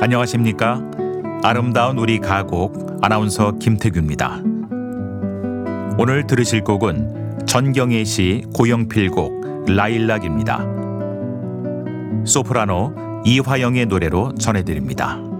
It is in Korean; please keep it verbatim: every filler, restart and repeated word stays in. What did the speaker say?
안녕하십니까? 아름다운 우리 가곡 아나운서 김태규입니다. 오늘 들으실 곡은 전경의 시 고영필곡 라일락입니다. 소프라노 이화영의 노래로 전해드립니다.